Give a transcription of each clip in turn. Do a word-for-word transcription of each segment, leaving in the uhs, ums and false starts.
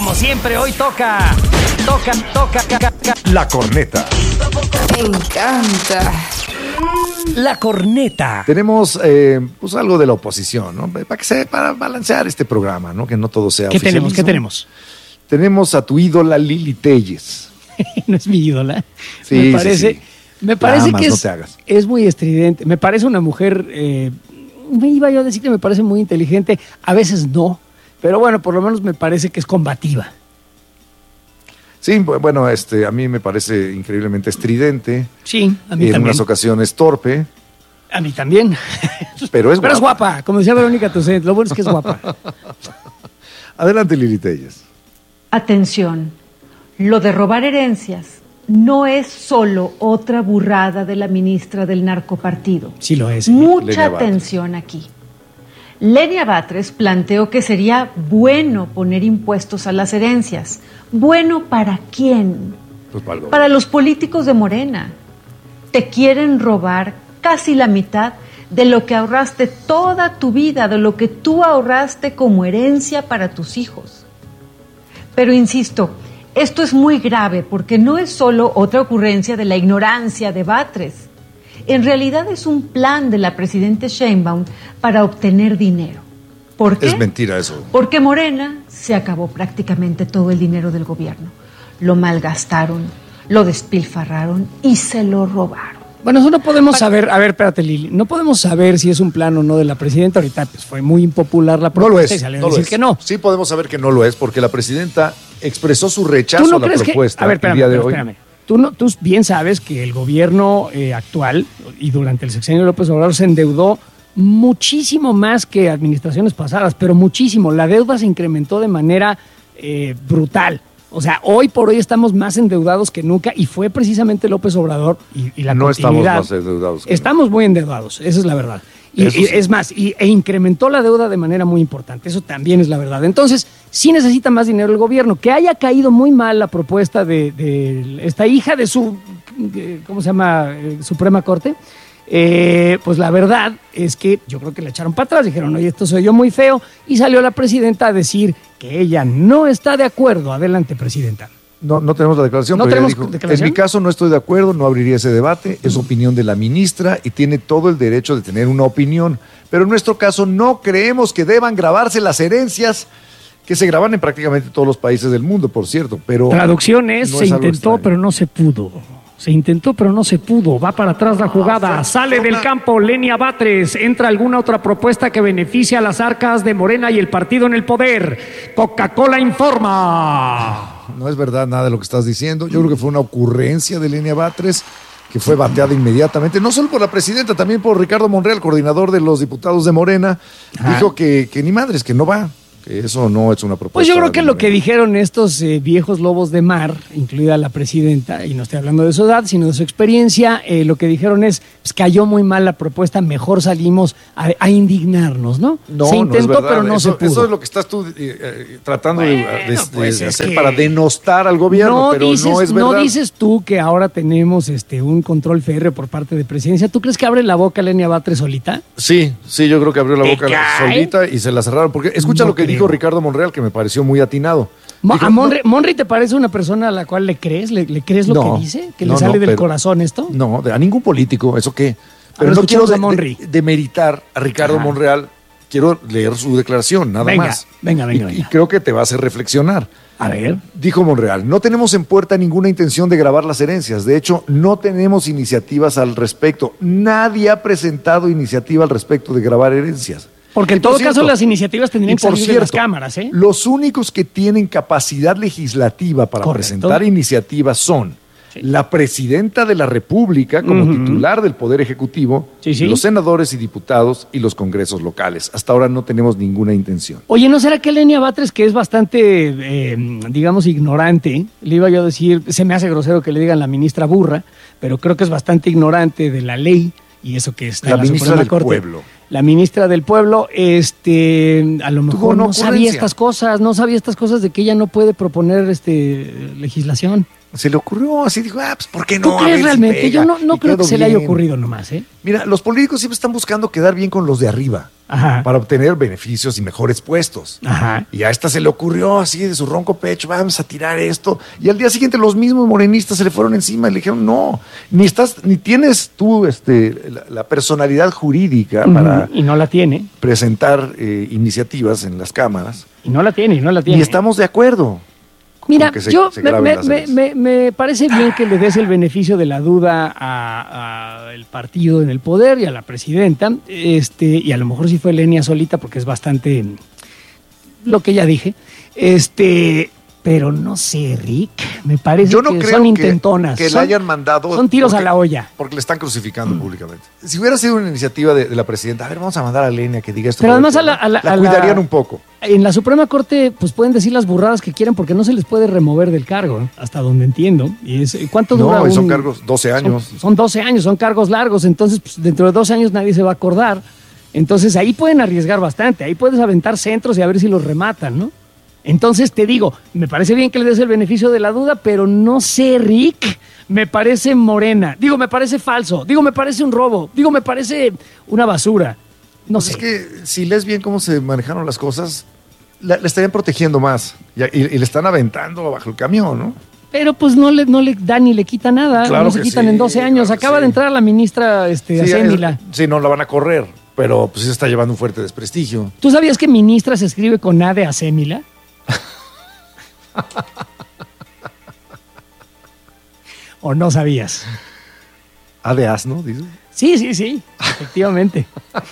como siempre, hoy toca, toca, toca, toca, La corneta. Me encanta. la corneta. Tenemos eh, pues algo de la oposición, ¿no? Para que se, para balancear este programa, ¿no? Que no todo sea ¿Qué tenemos? oficialismo. ¿Qué tenemos? Tenemos a tu ídola Lili Telles. No es mi ídola. Sí, me sí, parece, sí. me parece La amas, que no es, te hagas. es muy estridente. Me parece una mujer, eh, me iba yo a decir que me parece muy inteligente. A veces no, pero bueno, por lo menos me parece que es combativa. Sí, bueno, este, a mí me parece increíblemente estridente. Sí, a mí en también. unas ocasiones torpe, A mí también. pero es Pero es guapa. guapa, como decía Verónica Toussaint. Lo bueno es que es guapa. Adelante, Lili Telles. Atención, lo de robar herencias no es solo otra burrada de la ministra del narcopartido. Sí lo es. Mucha Lenia Batres. atención aquí. Lenia Batres planteó que sería bueno poner impuestos a las herencias. ¿Bueno para quién? Pues para el Para los políticos de Morena. Te quieren robar casi la mitad de lo que ahorraste toda tu vida, de lo que tú ahorraste como herencia para tus hijos. Pero insisto, esto es muy grave porque no es solo otra ocurrencia de la ignorancia de Batres. En realidad es un plan de la presidenta Sheinbaum para obtener dinero. ¿Por qué? Es mentira eso. Porque Morena se acabó prácticamente todo el dinero del gobierno. Lo malgastaron, lo despilfarraron y se lo robaron. Bueno, eso no podemos saber. A ver, espérate, Lili. No podemos saber si es un plan o no de la presidenta. Ahorita pues, fue muy impopular la No propuesta lo es. y salió no a lo decir es. que no. Sí podemos saber que no lo es porque la presidenta expresó su ¿Tú rechazo no a la crees propuesta que.? A ver, espérame, el día de pero hoy. espérame. Tú, no, tú bien sabes que el gobierno eh, actual y durante el sexenio de López Obrador se endeudó muchísimo más que administraciones pasadas, pero muchísimo. La deuda se incrementó de manera eh, brutal. O sea, hoy por hoy estamos más endeudados que nunca y fue precisamente López Obrador y, y la No estamos continuidad. más endeudados que Estamos muy endeudados, esa es la verdad. Y, Eso y sí. es más, y, e incrementó la deuda de manera muy importante, eso también es la verdad. Entonces, sí necesita más dinero el gobierno. Que haya caído muy mal la propuesta de, de esta hija de su, eh, ¿cómo se llama? Eh, Suprema Corte. Eh, pues la verdad es que yo creo que le echaron para atrás, dijeron, oye, esto se oyó muy feo, y salió la presidenta a decir que ella no está de acuerdo. Adelante, presidenta. No, no tenemos la declaración, ¿No pero ella tenemos dijo, declaración? en mi caso no estoy de acuerdo, no abriría ese debate, es opinión de la ministra y tiene todo el derecho de tener una opinión, pero en nuestro caso no creemos que deban grabarse las herencias que se graban en prácticamente todos los países del mundo, por cierto, pero Traducción es, no se es algo intentó, extraño. pero no se pudo. Se intentó, pero no se pudo. Va para atrás la jugada. Sale del campo Lenia Batres. ¿Entra alguna otra propuesta que beneficie a las arcas de Morena y el partido en el poder? Coca-Cola informa. No es verdad nada de lo que estás diciendo. Yo creo que fue una ocurrencia de Lenia Batres que fue bateada inmediatamente, no solo por la presidenta, también por Ricardo Monreal, coordinador de los diputados de Morena. Ajá. Dijo que, que ni madres, que no va, que eso no es una propuesta. Pues yo creo que de lo que Morena. dijeron estos eh, viejos lobos de mar, incluida la presidenta, y no estoy hablando de su edad, sino de su experiencia, eh, lo que dijeron es, pues cayó muy mal la propuesta, mejor salimos a, a indignarnos, ¿no? No, se no es intentó, verdad. pero no eso, se pudo. Eso es lo que estás tú eh, eh, tratando de- Bueno, de, de pues es hacer que- para denostar al gobierno, No pero dices, no es verdad. no dices tú que ahora tenemos este un control férreo por parte de presidencia. ¿Tú crees que abre la boca Lenia Batres solita? Sí, sí, yo creo que abrió la ¿Te boca cae? solita y se la cerraron. Porque escucha No lo que creo. dijo Ricardo Monreal, que me pareció muy atinado. Mo- Dijo, ¿A Monri, Monri te parece una persona a la cual le crees? ¿Le, le crees lo No, que dice? ¿Que no, le sale no, del pero- corazón esto? No, de- a ningún político, ¿eso qué? Pero ver, no quiero escuchemos de, a Monri. de- demeritar a Ricardo Ajá. Monreal. Quiero leer su declaración, nada Venga, más. venga, venga, Y- venga. Y creo que te va a hacer reflexionar. A ver. Dijo Monreal, no tenemos en puerta ninguna intención de grabar las herencias. De hecho, no tenemos iniciativas al respecto. Nadie ha presentado iniciativa al respecto de grabar herencias. Porque en Por todo cierto, caso las iniciativas y tendrían que por salir de las cierto, cámaras, ¿eh? Los únicos que tienen capacidad legislativa para Correcto. presentar iniciativas son la presidenta de la República como Ujú. titular del Poder Ejecutivo, Sí, sí. los senadores y diputados y los congresos locales. Hasta ahora no tenemos ninguna intención. Oye, ¿no será que Lenia Batres, que es bastante, eh, digamos, ignorante, le iba yo a decir, se me hace grosero que le digan la ministra burra, pero creo que es bastante ignorante de la ley y eso que está La en la ministra Suprema del Corte. Pueblo. La ministra del Pueblo, este, a lo mejor Tuvo una no sabía ocurrencia. estas cosas, no sabía estas cosas de que ella no puede proponer este legislación. Se le ocurrió así, dijo, ah, pues ¿por qué no? ¿Tú A crees ver si realmente? pega. Yo no, no Y creo que quedó se le haya bien. ocurrido nomás, ¿eh? Mira, los políticos siempre están buscando quedar bien con los de arriba. Ajá. Para obtener beneficios y mejores puestos. Ajá. Y a esta se le ocurrió así de su ronco pecho, vamos a tirar esto. Y al día siguiente los mismos morenistas se le fueron encima y le dijeron, no, ni estás, ni tienes tú este, la, la personalidad jurídica Ujú. para Y no la tiene. presentar eh, iniciativas en las cámaras. Y no la tiene, y no la tiene. Y estamos de acuerdo. Mira, con que se- yo se me, graben me- las me- veces. me- me parece bien que le des el beneficio de la duda al partido en el poder y a la presidenta, este, y a lo mejor sí fue Lenia solita porque es bastante lo que ya dije, este, pero no sé, Rick, me parece Yo no que creo son que- intentonas, que, son, la hayan mandado. son tiros porque- a la olla. Porque le están crucificando públicamente. Si hubiera sido una iniciativa de, de la presidenta, a ver, vamos a mandar a Lenia que diga esto. Pero por además esto, a la- ¿no? a la- a la- cuidarían un poco. En la Suprema Corte, pues pueden decir las burradas que quieran porque no se les puede remover del cargo, ¿eh? Hasta donde entiendo. Y es, ¿cuánto dura No, y son un- cargos doce años. Son, son doce años, son cargos largos, entonces pues, dentro de doce años nadie se va a acordar. Entonces ahí pueden arriesgar bastante, ahí puedes aventar centros y a ver si los rematan, ¿no? Entonces te digo, me parece bien que le des el beneficio de la duda, pero no sé, Rick, me parece morena. Digo, me parece falso, digo, me parece un robo, digo, me parece una basura. No Pues sé. es que si lees bien cómo se manejaron las cosas, la, la estarían protegiendo más. Y, y- y le están aventando bajo el camión, ¿no? Pero pues no le, no le da ni le quita nada, Claro no se que quitan sí, en doce años. claro que Acaba sí. de entrar la ministra este, Sí, Acémila. es- sí, no la van a correr, pero pues sí está llevando un fuerte desprestigio. ¿Tú sabías que ministra se escribe con A de Acémila? ¿O no sabías? A de asno, dice. Sí, sí, sí, efectivamente.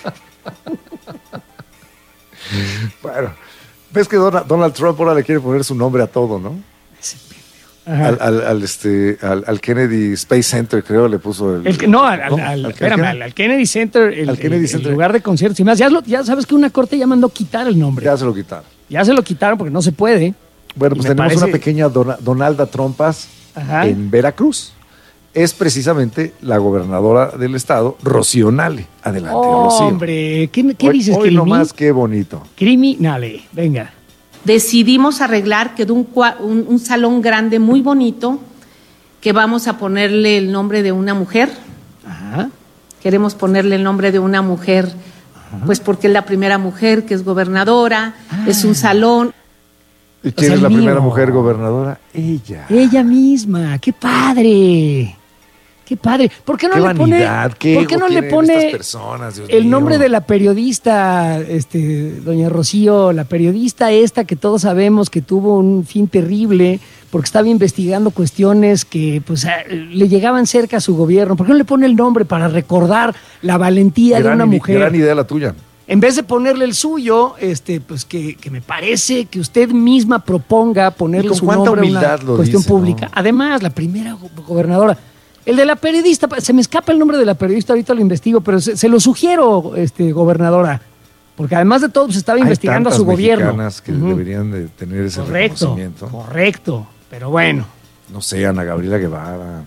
Bueno, ves que Donald, Donald Trump ahora le quiere poner su nombre a todo, ¿no? Ajá. Al, al, al, este, al, al Kennedy Space Center, creo, le puso el. El que- no, al, al- ¿no? al- Al- espérame, al, al Kennedy Center, el, Al Kennedy el- Center. el lugar de conciertos y más. Ya, lo- ya sabes que una corte ya mandó quitar el nombre. Ya Ya, se lo quitaron. se lo quitaron porque no se puede. Bueno, Y pues me tenemos parece- una pequeña Dona- Donalda Trompas Ajá. en Veracruz. Es precisamente la gobernadora del estado, Rocío Nale. Adelante, Oh, Rocío. hombre, ¿qué, qué Hoy- dices, Hoy Crimi? nomás, qué bonito. Criminale, venga. Decidimos arreglar, quedó un, cua- un, un salón grande muy bonito, que vamos a ponerle el nombre de una mujer. Ajá. Queremos ponerle el nombre de una mujer, pues porque es la primera mujer que es gobernadora, Ah. es un salón. ¿Y quién sea, es el la mío. primera mujer gobernadora? Ella. Ella misma, qué padre. Qué padre. ¿Por qué no Qué le vanidad, pone, qué ¿por qué ego no le tienen pone estas personas, Dios el mío? nombre de la periodista, este, doña Rocío, la periodista esta que todos sabemos que tuvo un fin terrible porque estaba investigando cuestiones que pues a- le llegaban cerca a su gobierno? ¿Por qué no le pone el nombre para recordar la valentía de Gran una ide- mujer? Gran idea la tuya. En vez de ponerle el suyo, este, pues que, que me parece que usted misma proponga Y ponerle con su cuánta nombre a humildad una lo cuestión dice, pública. ¿no? Además, la primera go- gobernadora. El de la periodista, se me escapa el nombre de la periodista, ahorita lo investigo, pero se, se lo sugiero, este, gobernadora, porque además de todo se estaba Hay investigando a tantas su gobierno. mexicanas que Ujú. deberían de tener ese Correcto, reconocimiento. correcto, pero bueno. No sé, Ana Gabriela Guevara.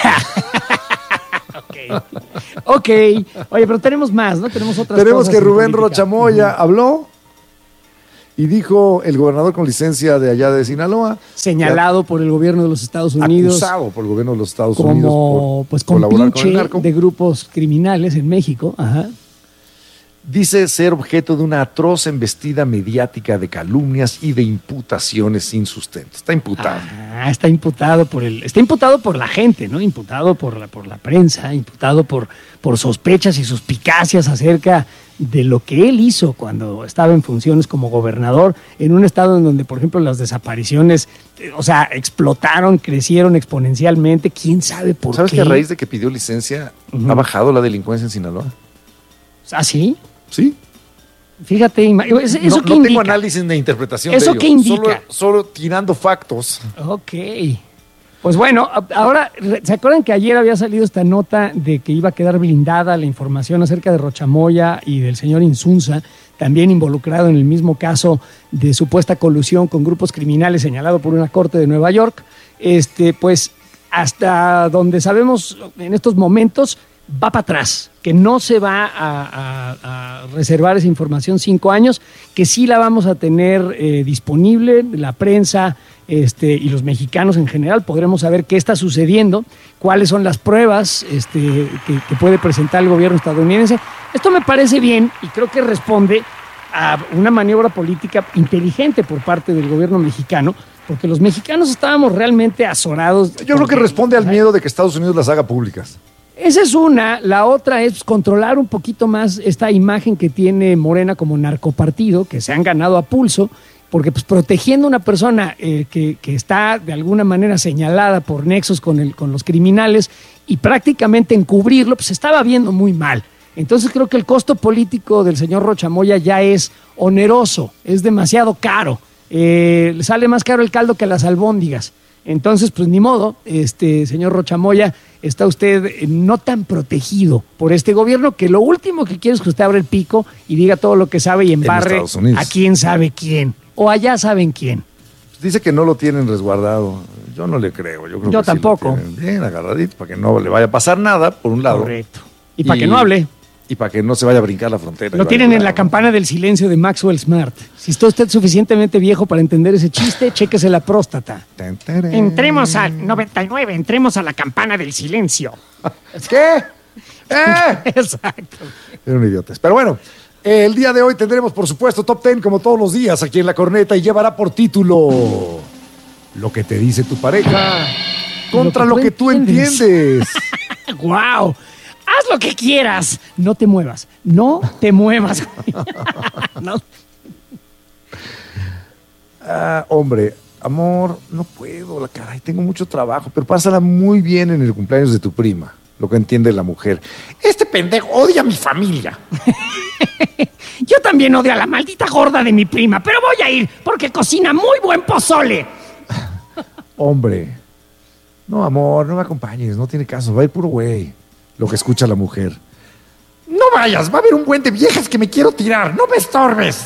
Ok, ok. Oye, pero tenemos más, ¿no? Tenemos otras Tenemos cosas que en Rubén política. Rochamoya habló y dijo el gobernador con licencia de allá de Sinaloa, Señalado por el gobierno de los Estados Unidos acusado por el gobierno de los Estados Unidos como por pues colaborar con el compinche narco, de grupos criminales en México. Ajá. dice ser objeto de una atroz embestida mediática de calumnias y de imputaciones sin sustento. Está imputado. Ah, está imputado por el, está imputado por la gente, ¿no? Imputado por la, por la prensa, imputado por, por sospechas y suspicacias acerca de lo que él hizo cuando estaba en funciones como gobernador en un estado en donde, por ejemplo, las desapariciones, eh, o sea, explotaron, crecieron exponencialmente. ¿Quién sabe por ¿Sabes qué? que a raíz de que pidió licencia Ujú. ha bajado la delincuencia en Sinaloa? ¿Ah, sí? Sí. Fíjate, ima- ¿eso, No, eso no qué indica? tengo análisis de interpretación ¿Eso de ello. qué indica? Solo, solo tirando factos. Ok. Pues bueno, a- ahora, re- ¿se acuerdan que ayer había salido esta nota de que iba a quedar blindada la información acerca de Rochamoya y del señor Insunza, también involucrado en el mismo caso de supuesta colusión con grupos criminales señalado por una corte de Nueva York? Este, pues hasta donde sabemos en estos momentos va para atrás, que no se va a, a- a reservar esa información cinco años, que sí la vamos a tener eh, disponible, la prensa este, y los mexicanos en general podremos saber qué está sucediendo, cuáles son las pruebas este, que, que puede presentar el gobierno estadounidense. Esto me parece bien y creo que responde a una maniobra política inteligente por parte del gobierno mexicano, porque los mexicanos estábamos realmente azorados. Yo creo que responde al miedo de que Estados Unidos las haga públicas. Esa es una. La otra es controlar un poquito más esta imagen que tiene Morena como narcopartido, que se han ganado a pulso, porque pues protegiendo a una persona eh, que, que está de alguna manera señalada por nexos con, el, con los criminales y prácticamente encubrirlo, pues se estaba viendo muy mal. Entonces creo que el costo político del señor Rocha Moya ya es oneroso, es demasiado caro. Eh, le sale más caro el caldo que las albóndigas. Entonces, pues ni modo, este señor Rocha Moya, está usted no tan protegido por este gobierno, que lo último que quiere es que usted abra el pico y diga todo lo que sabe y embarre a quién sabe quién, o allá saben quién. Dice que no lo tienen resguardado. Yo no le creo. Yo, creo Yo que tampoco. Sí bien agarradito, para que no le vaya a pasar nada, por un lado. Correcto. Y, y para que no hable. Y para que no se vaya a brincar la frontera. Lo tienen en la campana del silencio de Maxwell Smart. Si está usted suficientemente viejo para entender ese chiste, chéquese la próstata. Entremos al noventa y nueve, entremos a la campana del silencio. ¿Qué? ¿Eh? Exacto. Era un idiota. Pero bueno, eh, el día de hoy tendremos, por supuesto, Top Ten como todos los días aquí en La Corneta y llevará por título Lo que te dice tu pareja contra lo que, lo que tú entiendes. entiendes. ¡Guau! Haz lo que quieras. No te muevas. No te muevas. No. Ah, hombre, amor, no puedo, la caray, tengo mucho trabajo, pero pásala muy bien en el cumpleaños de tu prima. Lo que entiende la mujer. Este pendejo odia a mi familia. Yo también odio a la maldita gorda de mi prima, pero voy a ir porque cocina muy buen pozole. Hombre, no, amor, no me acompañes, no tiene caso, va a ir puro güey. Lo que escucha la mujer. No vayas, va a haber un buen de viejas que me quiero tirar, no me estorbes.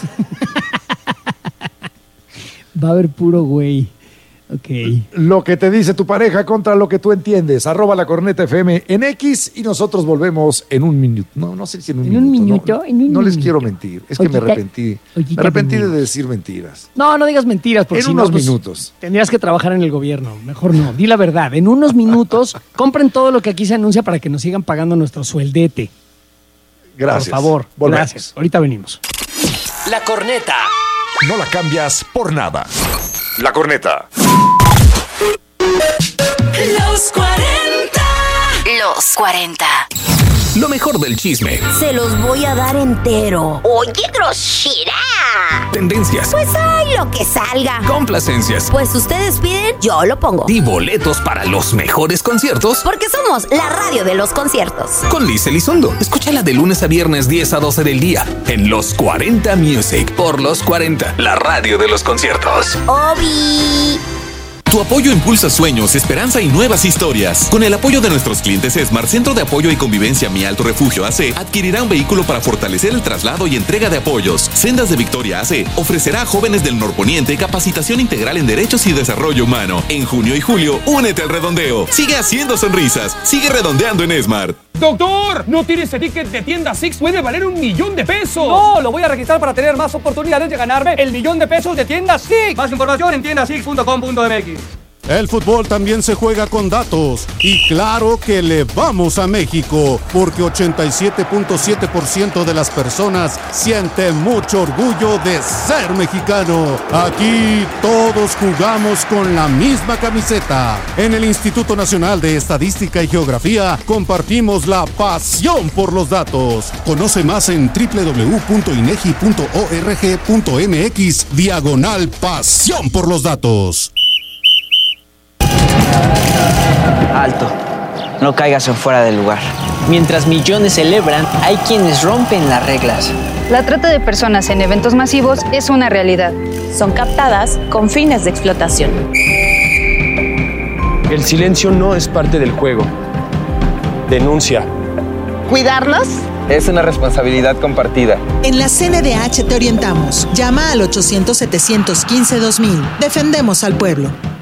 Va a haber puro güey. Ok. Lo que te dice tu pareja contra lo que tú entiendes. Arroba La Corneta F M en X y nosotros volvemos en un minuto. No, no sé si en un ¿En minuto. un minuto? No, ¿En un no les minuto? quiero mentir. Es Ollita, que me arrepentí. ollita me arrepentí de minuto. decir mentiras. No, no digas mentiras. Porque En si unos no, pues, minutos. Tendrías que trabajar en el gobierno. Mejor no. Di la verdad. En unos minutos, compren todo lo que aquí se anuncia para que nos sigan pagando nuestro sueldete. Gracias. Por favor. Volvemos. Gracias. Ahorita venimos. La Corneta. No la cambias por nada. La Corneta. Los cuarenta. Los cuarenta. Lo mejor del chisme. Se los voy a dar entero. Oye, grosera. Tendencias. Pues hay lo que salga. Complacencias. Pues ustedes piden, yo lo pongo. Y boletos para los mejores conciertos. Porque somos la radio de los conciertos. Con Liz Elizondo. Escúchala de lunes a viernes diez a doce del día. En Los cuarenta Music. Por Los cuarenta. La radio de los conciertos. Obi. Tu apoyo impulsa sueños, esperanza y nuevas historias. Con el apoyo de nuestros clientes Esmar, Centro de Apoyo y Convivencia Mi Alto Refugio A C, adquirirá un vehículo para fortalecer el traslado y entrega de apoyos. Sendas de Victoria A C ofrecerá a jóvenes del norponiente capacitación integral en derechos y desarrollo humano. En junio y julio, únete al redondeo. Sigue haciendo sonrisas. Sigue redondeando en Esmar. ¡Doctor! ¿No tiene ese ticket de tienda Six? ¡Puede valer un millón de pesos! No, lo voy a registrar para tener más oportunidades de ganarme el millón de pesos de tienda Six. Más información en tienda six punto com punto m x. El fútbol también se juega con datos y claro que le vamos a México porque ochenta y siete punto siete por ciento de las personas siente mucho orgullo de ser mexicano. Aquí todos jugamos con la misma camiseta. En el Instituto Nacional de Estadística y Geografía compartimos la pasión por los datos. Conoce más en doble u doble u doble u punto inegi punto org punto m x diagonal pasión por los datos. Alto, no caigas en fuera del lugar. Mientras millones celebran, hay quienes rompen las reglas. La trata de personas en eventos masivos es una realidad. Son captadas con fines de explotación. El silencio no es parte del juego. Denuncia. ¿Cuidarlos? Es una responsabilidad compartida. En la C N D H te orientamos. Llama al ochocientos, setecientos quince, dos mil. Defendemos al pueblo.